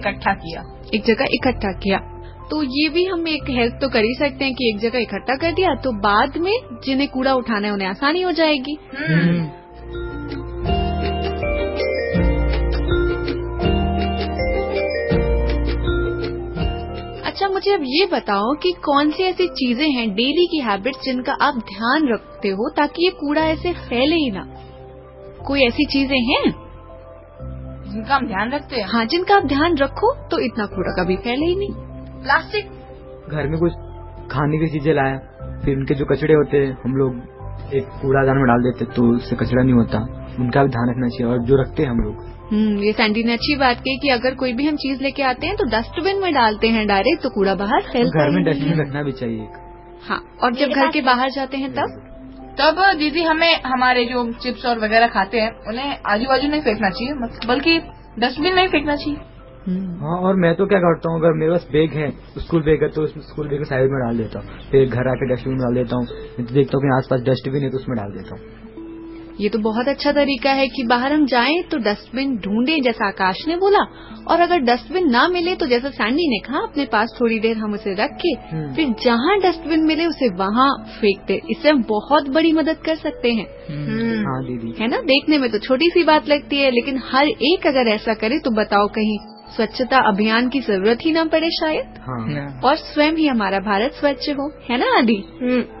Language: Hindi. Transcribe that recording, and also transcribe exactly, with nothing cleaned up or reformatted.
इकट्ठा किया एक जगह इकट्ठा किया तो ये भी हम एक हेल्प तो कर ही सकते हैं कि एक जगह इकट्ठा कर दिया तो बाद में जिन्हें कूड़ा उठाना है उन्हें आसानी हो जाएगी। अच्छा मुझे अब ये बताओ कि कौन सी ऐसी चीजें हैं डेली की हैबिट्स जिनका आप ध्यान रखते हो ताकि ये कूड़ा ऐसे फैले ही ना। कोई ऐसी चीजें हैं जिनका हम ध्यान रखते हैं? हाँ जिनका आप ध्यान रखो तो इतना कूड़ा कभी फैले ही नहीं। प्लास्टिक, घर में कुछ खाने की चीजें लाया फिर उनके जो कचड़े होते हैं हम लोग एक कूड़ादान में डाल देते तो उससे कचरा नहीं होता, उनका भी ध्यान रखना चाहिए और जो रखते हैं हम लोग। हम्म ये सैंडी ने अच्छी बात कही कि अगर कोई भी हम चीज लेके आते हैं तो डस्टबिन में डालते हैं डायरेक्ट तो कूड़ा बाहर फैलता घर में डस्टबिन रखना भी चाहिए। हाँ और जब घर के बाहर जाते हैं तब तब दीदी हमें हमारे जो चिप्स और वगैरह खाते हैं उन्हें आजू बाजू नहीं फेंकना चाहिए बल्कि डस्टबिन में ही फेंकना चाहिए। हाँ और मैं तो क्या करता हूँ अगर मेरे पास बैग है स्कूल बैग है तो उस स्कूल बैग के साइड में डाल देता हूँ फिर घर आके डस्टबिन में डाल देता हूँ। देखता हूँ कि आसपास डस्टबिन है तो उसमें डाल देता हूँ। ये तो बहुत अच्छा तरीका है कि बाहर हम जाएं तो डस्टबिन ढूंढें जैसा आकाश ने बोला और अगर डस्टबिन ना मिले तो जैसा सैंडी ने कहा अपने पास थोड़ी देर हम उसे रख के फिर जहाँ डस्टबिन मिले उसे वहाँ फेंक दे। इससे हम बहुत बड़ी मदद कर सकते हैं। हाँ दीदी है ना, देखने में तो छोटी सी बात लगती है लेकिन हर एक अगर ऐसा करे तो बताओ कहीं स्वच्छता अभियान की जरूरत ही ना पड़े शायद। हाँ। और स्वयं ही हमारा भारत स्वच्छ हो, है ना आदि।